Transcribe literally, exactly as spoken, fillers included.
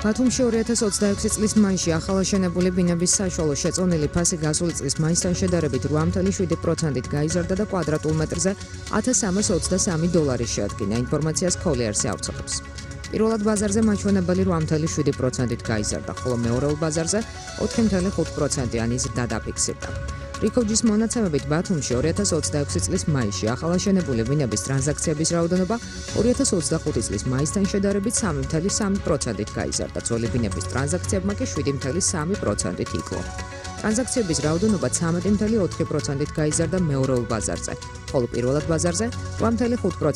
ბათუმში ორი ათას ოცდაექვსი წლის მაისში ახალაშენებული ბინების საშუალო შეწონილი ფასი გასული წლის მაისთან შედარებით რვა ათეული შვიდი პროცენტით გაიზარდა და კვადრატულ მეტრზე ათას სამას ოცდასამი დოლარი შეადგინა. ინფორმაციას Colliers-ი ავრცელებს. პირველად ბაზარზე მაჩვენებელი რვა ათეული შვიდი პროცენტით გაიზარდა, ხოლო მეორეულ ბაზარზე ოთხი ათეული ხუთი პროცენტიანი ზრდა დაფიქსირდა. რიქოვჯის მონაცემებით ბათუმში ორი ათას ოცდაექვსი წლის მაისში ახალაშენებული ბინების ტრანზაქციების რაოდენობა ორი ათას ოცდახუთი წლის მაისთან შედარებით სამი ათეული სამი პროცენტით გაიზარდა. ძველი ბინების ტრანზაქციებმა კი შვიდი ათეული სამი პროცენტით იკლო. ტრანზაქციების რაოდენობა ცხრამეტი ათეული ოთხი პროცენტით გაიზარდა მეორეულ ბაზარზე, ხოლო პირველად ბაზარზე რვა ათეული ხუთი